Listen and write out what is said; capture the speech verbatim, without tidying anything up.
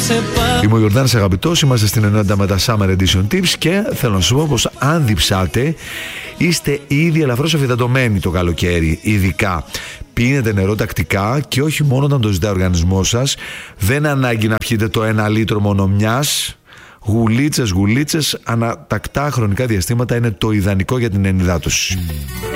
Είμαι ο Ιορδάνης Αγαπητός, είμαστε στην ενότητα με τα Summer Edition Tips και θέλω να σου πω πως αν διψάτε είστε ήδη ελαφρώς αφυδατωμένοι το καλοκαίρι. Ειδικά πίνετε νερό τακτικά και όχι μόνο όταν το ζητάει ο οργανισμός σας. Δεν ανάγκη να πιείτε το ένα λίτρο μόνο μιας. Γουλίτσες, γουλίτσες ανατακτά χρονικά διαστήματα είναι το ιδανικό για την ενυδάτωση.